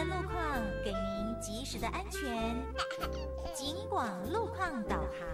路况，给您及时的安全。警广路况导航。